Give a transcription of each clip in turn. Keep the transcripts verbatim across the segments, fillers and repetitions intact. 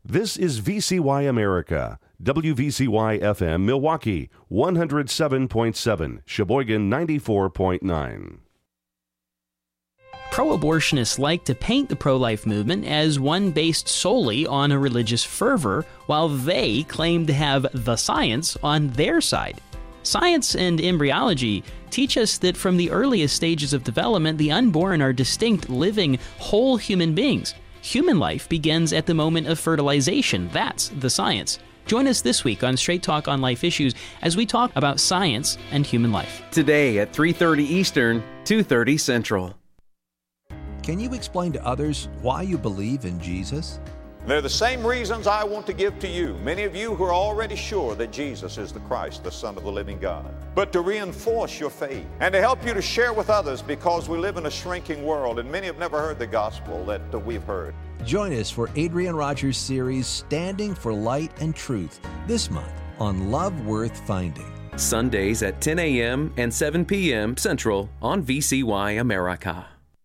This is V C Y America, W V C Y F M Milwaukee, one oh seven point seven, Sheboygan ninety-four point nine. Pro-abortionists like to paint the pro-life movement as one based solely on a religious fervor, while they claim to have the science on their side. Science and embryology teach us that from the earliest stages of development, the unborn are distinct, living, whole human beings. Human life begins at the moment of fertilization. That's the science. Join us this week on Straight Talk on Life Issues as we talk about science and human life. Today at three thirty Eastern, two thirty Central. Can you explain to others why you believe in Jesus? They're the same reasons I want to give to you, many of you who are already sure that Jesus is the Christ, the Son of the living God. But to reinforce your faith and to help you to share with others, because we live in a shrinking world and many have never heard the gospel that uh, we've heard. Join us for Adrian Rogers' series, Standing for Light and Truth, this month on Love Worth Finding. Sundays at ten a.m. and seven p.m. Central on V C Y America.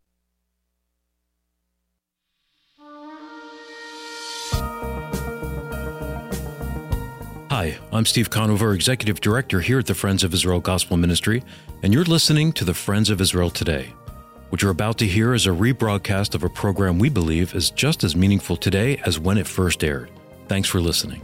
Hi, I'm Steve Conover, Executive Director here at the Friends of Israel Gospel Ministry, and you're listening to the Friends of Israel Today. What you're about to hear is a rebroadcast of a program we believe is just as meaningful today as when it first aired. Thanks for listening.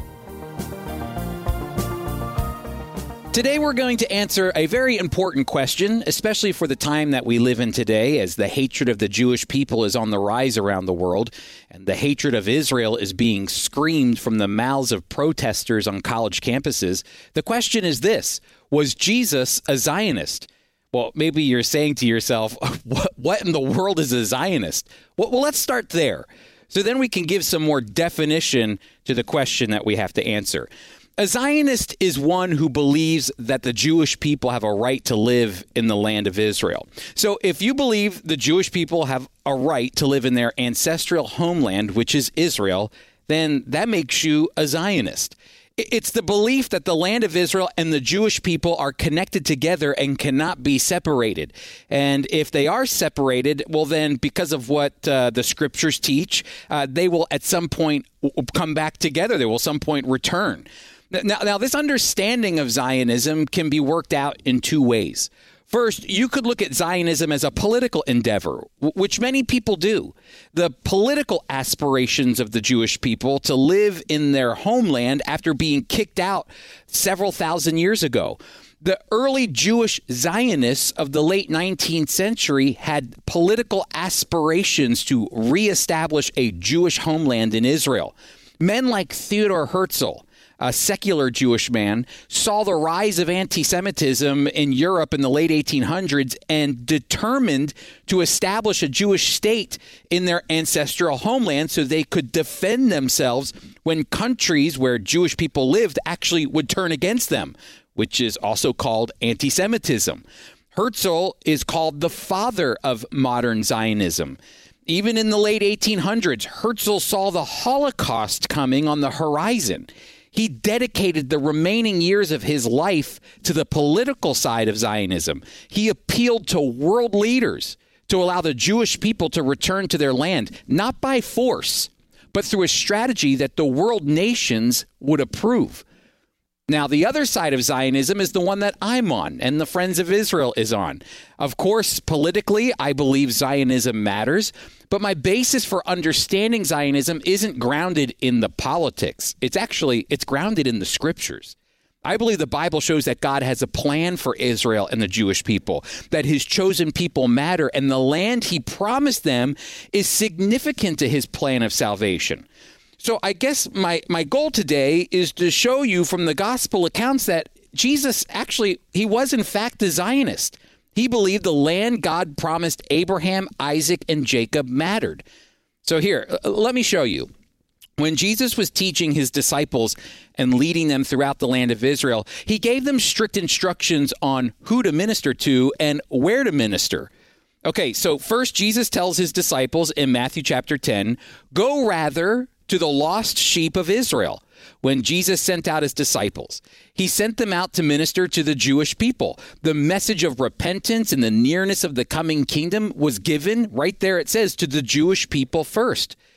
Today we're going to answer a very important question, especially for the time that we live in today, as the hatred of the Jewish people is on the rise around the world, and the hatred of Israel is being screamed from the mouths of protesters on college campuses. The question is this: was Jesus a Zionist? Well, maybe you're saying to yourself, what, what in the world is a Zionist? Well, well, let's start there. So then we can give some more definition to the question that we have to answer. A Zionist is one who believes that the Jewish people have a right to live in the land of Israel. So if you believe the Jewish people have a right to live in their ancestral homeland, which is Israel, then that makes you a Zionist. It's the belief that the land of Israel and the Jewish people are connected together and cannot be separated. And if they are separated, well, then because of what uh, the scriptures teach, uh, they will at some point come back together. They will at some point return. Now, now, this understanding of Zionism can be worked out in two ways. First, you could look at Zionism as a political endeavor, which many people do. The political aspirations of the Jewish people to live in their homeland after being kicked out several thousand years ago. The early Jewish Zionists of the late nineteenth century had political aspirations to reestablish a Jewish homeland in Israel. Men like Theodor Herzl, a secular Jewish man, saw the rise of anti-Semitism in Europe in the late eighteen hundreds and determined to establish a Jewish state in their ancestral homeland so they could defend themselves when countries where Jewish people lived actually would turn against them, which is also called anti-Semitism. Herzl is called the father of modern Zionism. Even in the late eighteen hundreds, Herzl saw the Holocaust coming on the horizon. He dedicated the remaining years of his life to the political side of Zionism. He appealed to world leaders to allow the Jewish people to return to their land, not by force, but through a strategy that the world nations would approve. Now, the other side of Zionism is the one that I'm on and the Friends of Israel is on. Of course, politically, I believe Zionism matters, but my basis for understanding Zionism isn't grounded in the politics. It's actually, it's grounded in the scriptures. I believe the Bible shows that God has a plan for Israel and the Jewish people, that his chosen people matter, and the land he promised them is significant to his plan of salvation. So I guess my, my goal today is to show you from the gospel accounts that Jesus actually, he was in fact a Zionist. He believed the land God promised Abraham, Isaac, and Jacob mattered. So here, let me show you. When Jesus was teaching his disciples and leading them throughout the land of Israel, he gave them strict instructions on who to minister to and where to minister. Okay, so first Jesus tells his disciples in Matthew chapter ten, go rather to the lost sheep of Israel. When Jesus sent out his disciples, he sent them out to minister to the Jewish people. The message of repentance and the nearness of the coming kingdom was given right there. It says to the Jewish people first.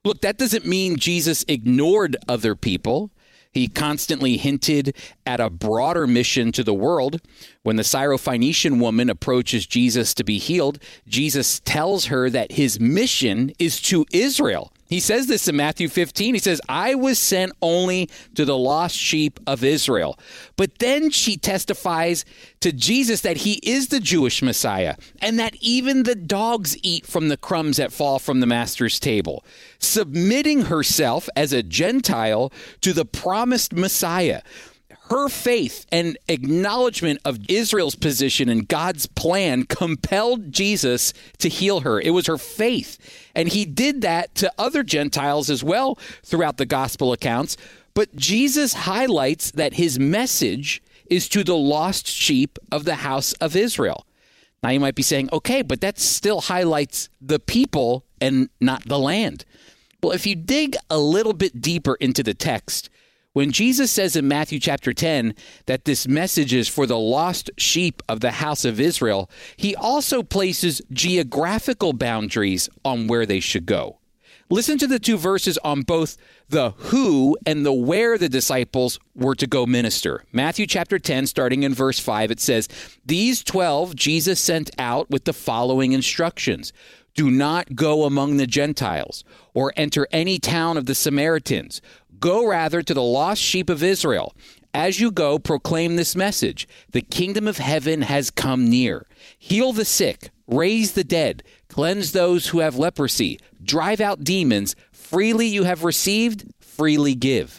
Look, that doesn't mean Jesus ignored other people. He constantly hinted at a broader mission to the world. When the Syrophoenician woman approaches Jesus to be healed, Jesus tells her that his mission is to Israel. He says this in Matthew fifteen. He says, I was sent only to the lost sheep of Israel. But then she testifies to Jesus that he is the Jewish Messiah and that even the dogs eat from the crumbs that fall from the master's table, submitting herself as a Gentile to the promised Messiah. Her faith and acknowledgement of Israel's position in God's plan compelled Jesus to heal her. It was her faith. And he did that to other Gentiles as well throughout the gospel accounts. But Jesus highlights that his message is to the lost sheep of the house of Israel. Now you might be saying, okay, but that still highlights the people and not the land. Well, if you dig a little bit deeper into the text, when Jesus says in Matthew chapter ten that this message is for the lost sheep of the house of Israel, he also places geographical boundaries on where they should go. Listen to the two verses on both the who and the where the disciples were to go minister. Matthew chapter ten, starting in verse five, it says, These twelve Jesus sent out with the following instructions. Do not go among the Gentiles or enter any town of the Samaritans. Go rather to the lost sheep of Israel. As you go, proclaim this message. The kingdom of heaven has come near. Heal the sick, raise the dead, cleanse those who have leprosy, drive out demons. Freely you have received, freely give.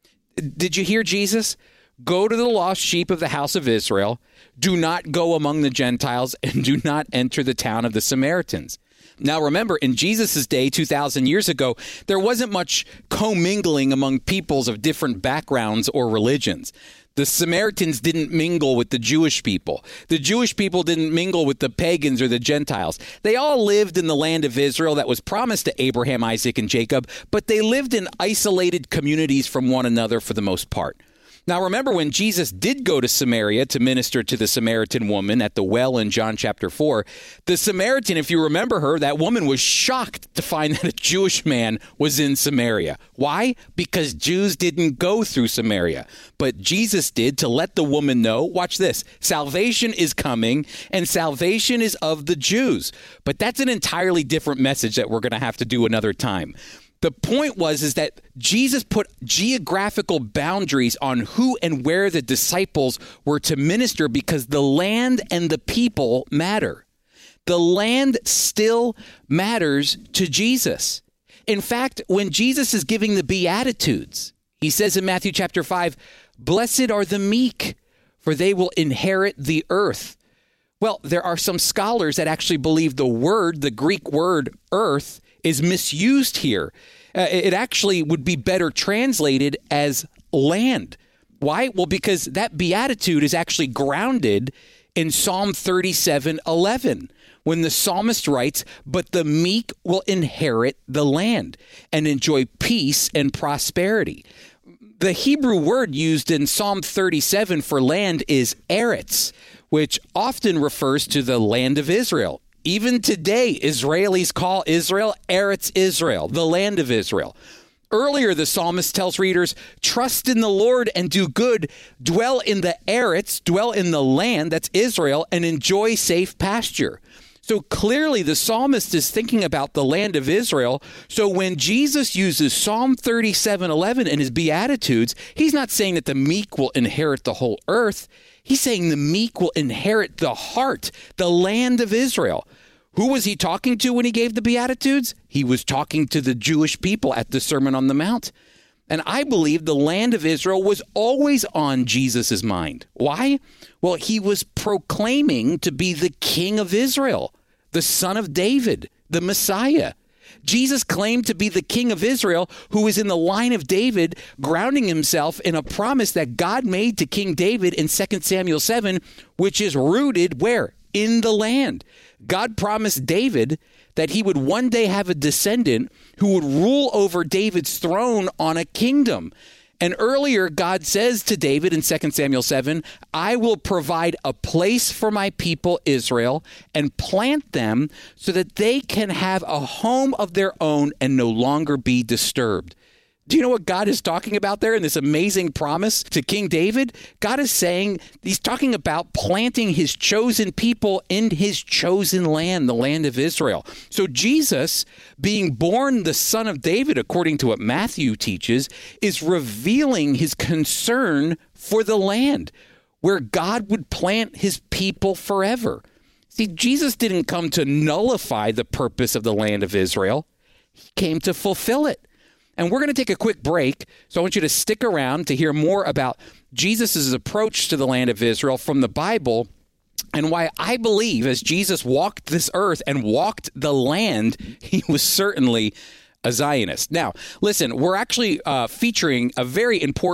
Did you hear Jesus? Go to the lost sheep of the house of Israel. Do not go among the Gentiles and do not enter the town of the Samaritans. Now, remember, in Jesus' day, two thousand years ago, there wasn't much commingling among peoples of different backgrounds or religions. The Samaritans didn't mingle with the Jewish people. The Jewish people didn't mingle with the pagans or the Gentiles. They all lived in the land of Israel that was promised to Abraham, Isaac, and Jacob, but they lived in isolated communities from one another for the most part. Now, remember when Jesus did go to Samaria to minister to the Samaritan woman at the well in John chapter four, the Samaritan, if you remember her, that woman was shocked to find that a Jewish man was in Samaria. Why? Because Jews didn't go through Samaria, but Jesus did to let the woman know, watch this, salvation is coming and salvation is of the Jews. But that's an entirely different message that we're going to have to do another time. The point was is that Jesus put geographical boundaries on who and where the disciples were to minister because the land and the people matter. The land still matters to Jesus. In fact, when Jesus is giving the Beatitudes, he says in Matthew chapter five, Blessed are the meek, for they will inherit the earth. Well, there are some scholars that actually believe the word, the Greek word earth, is misused here. Uh, it actually would be better translated as land. Why? Well, because that beatitude is actually grounded in Psalm thirty-seven eleven, when the psalmist writes, but the meek will inherit the land and enjoy peace and prosperity. The Hebrew word used in Psalm thirty-seven for land is eretz, which often refers to the land of Israel. Even today, Israelis call Israel Eretz Israel, the land of Israel. Earlier, the psalmist tells readers, trust in the Lord and do good, dwell in the Eretz, dwell in the land, that's Israel, and enjoy safe pasture. So clearly, the psalmist is thinking about the land of Israel. So when Jesus uses Psalm thirty-seven eleven in his Beatitudes, he's not saying that the meek will inherit the whole earth. He's saying the meek will inherit the heart, the land of Israel. Who was he talking to when he gave the Beatitudes? He was talking to the Jewish people at the Sermon on the Mount. And I believe the land of Israel was always on Jesus' mind. Why? Well, he was proclaiming to be the King of Israel, the Son of David, the Messiah. Jesus claimed to be the King of Israel who is in the line of David, grounding himself in a promise that God made to King David in Second Samuel seven, which is rooted where? In the land. God promised David that he would one day have a descendant who would rule over David's throne on a kingdom. And earlier, God says to David in Second Samuel seven, I will provide a place for my people Israel and plant them so that they can have a home of their own and no longer be disturbed. Do you know what God is talking about there in this amazing promise to King David? God is saying, he's talking about planting his chosen people in his chosen land, the land of Israel. So Jesus, being born the son of David, according to what Matthew teaches, is revealing his concern for the land where God would plant his people forever. See, Jesus didn't come to nullify the purpose of the land of Israel. He came to fulfill it. And we're going to take a quick break, so I want you to stick around to hear more about Jesus' approach to the land of Israel from the Bible and why I believe as Jesus walked this earth and walked the land, he was certainly a Zionist. Now, listen, we're actually uh, featuring a very important